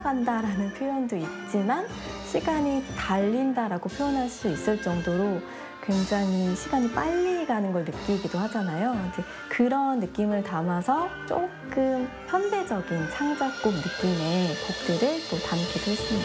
간다라는 표현도 있지만 시간이 달린다라고 표현할 수 있을 정도로 굉장히 시간이 빨리 가는 걸 느끼기도 하잖아요. 이제 그런 느낌을 담아서 조금 현대적인 창작곡 느낌의 곡들을 또 담기도 했습니다.